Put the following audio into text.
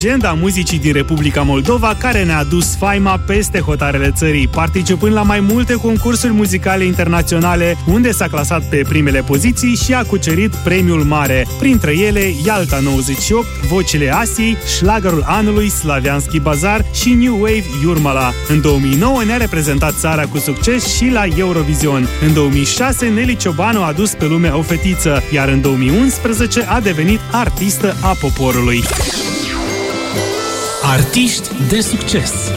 Agenda muzicii din Republica Moldova, care ne-a dus faima peste hotarele țării, participând la mai multe concursuri muzicale internaționale, unde s-a clasat pe primele poziții și a cucerit premiul mare. Printre ele, Ialta 98, Vocile Asiei, Șlagărul Anului, Slavianski Bazar și New Wave Jurmala. În 2009 ne-a reprezentat țara cu succes și la Eurovision. În 2006, Nelly Ciobanu a dus pe lume o fetiță, iar în 2011 a devenit artistă a poporului. Artiști de succes.